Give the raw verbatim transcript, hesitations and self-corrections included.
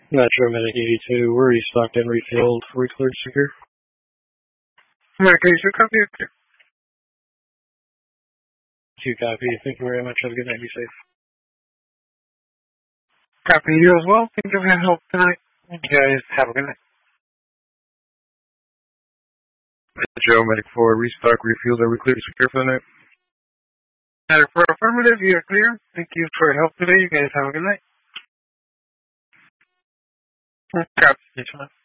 Metro Medic eighty-two, we're restocked and refilled. We cleared secure. Medic eighty-two, copy. Two copy. Thank you very much. Have a good night. Be safe. Copy you as well. Thank you for your help tonight. You guys have a good night. Joe, Medic four, restock, refilled, are we cleared secure for the night? Medic four, affirmative. You are clear. Thank you for your help today. You guys have a good night. Copy. Thanks, man.